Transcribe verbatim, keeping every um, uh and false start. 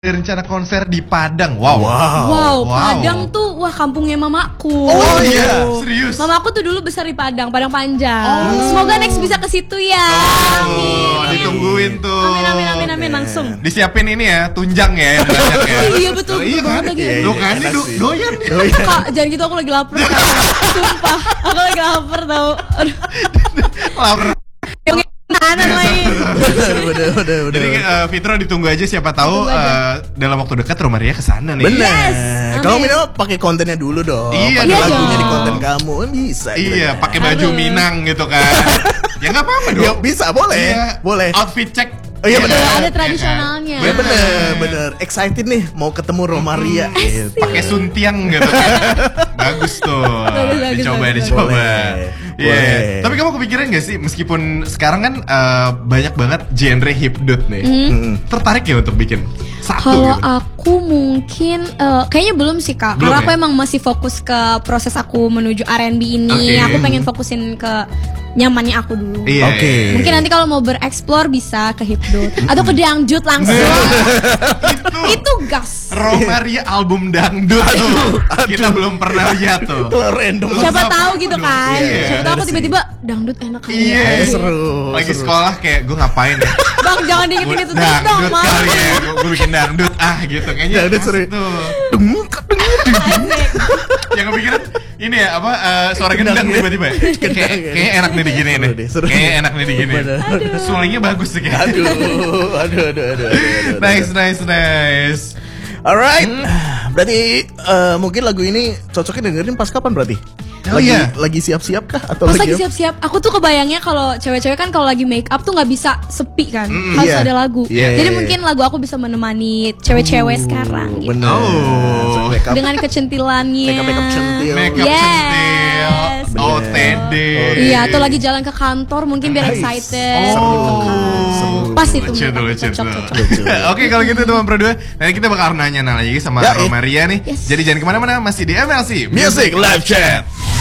rencana konser di Padang. Wow. Wow, wow. Padang tuh wah kampungnya mamaku. Oh iya, serius. Mamaku tuh dulu besar di Padang, Padang Panjang. Oh. Semoga next bisa ke situ ya. Oh, amin. ditungguin tuh. Amin amin amin amin langsung. Disiapin ini ya, tunjang ya yang banyak ya. Iya betul, Oh, iya betul kan? banget lagi. Iya, Lo kan ini do doyan. Kak, jangan gitu aku lagi lapar. Kak. Sumpah, aku lagi lapar tau. Aduh. Lapar. Yang kanan lagi. Udah, udah, udah, udah. Jadi uh, Fitro ditunggu aja, siapa tahu Ditunggu aja. uh, dalam waktu dekat Romaria kesana nih. Bener. Yes. Kalau Amin. Minang pakai kontennya dulu dong. Iya pakai dong. lagunya di konten kamu kan bisa. Iya, gitu. pakai baju Aduh. Minang gitu kan. Ya nggak apa-apa dong. Ya, bisa, boleh. Iya. Boleh. Outfit check. Oh, iya, bener. Ada Iya kan? tradisionalnya. Ya, bener, bener. Excited nih mau ketemu Romaria. Gitu. Pakai suntiang gitu kan. Bagus tuh. Bagus, bagus, Dicoba, bagus, dicoba. Boleh. Iya. Boleh. Tapi kamu kepikiran gak sih, meskipun sekarang kan uh, banyak banget genre hipdut nih, Mm-mm. tertarik ya untuk bikin satu Kalau gitu? aku mungkin eh, kayaknya belum sih Kak. Belum Karena ya? aku emang masih fokus ke proses aku menuju R and B ini. Oke. Aku pengen fokusin ke nyamannya aku dulu. Iya. Oke. Mungkin nanti kalau mau bereksplor bisa ke hipdut atau ke dangdut langsung. Itu Itu gas. Romaria album dangdut tuh. Kita belum pernah lihat tuh. Kalau random. Siapa Siapa tahu gitu dong? kan. Iya, Siapa tahu aku bener tiba-tiba dangdut enak kali. Iya. ya. Seru. Lagi seru. sekolah kayak gue ngapain ya? Bang jangan diingetin itu terus dong, Dangdut Mam. kali ya. Gue bikin dangdut ah gitu. Kayaknya Dangdut seru. asik tuh. Asik. Yang kepikiran ini ya apa eh, suara gendang Gendang ya. tiba-tiba ya? Kayak Kayaknya enak nih digini nih. Seru deh, seru. Kayaknya enak nih digini. Bener. Sulingnya bagus sih kayaknya. Aduh, aduh, aduh, aduh, aduh, aduh. Nice, nice, nice. Alright, berarti eh, mungkin lagu ini cocoknya dengerin pas kapan berarti? Oh, lagi, iya. lagi siap-siap kah atau Pas lagi, lagi siap-siap, aku tuh kebayangnya kalau cewek-cewek kan kalau lagi make up tuh nggak bisa sepi kan, Mm, harus iya. ada lagu. Iya, Jadi iya, mungkin lagu aku bisa menemani cewek-cewek sekarang gitu. Bener. Oh. So, make up, Dengan kecentilannya. make up, make up centil. Make up Yes. centil, O T D. Iya, atau lagi jalan ke kantor mungkin biar Nice. excited. Oh, Seru. Pas itu lucu tuh, menurut lucu aku, cocok, tuh. cocok. Lucu. Oke, kalau gitu teman Pro dua, nanti kita bakal nanya lagi sama Ya, eh. Romaria nih. Yes. Jadi jangan kemana-mana, masih di M L C Music Live Chat.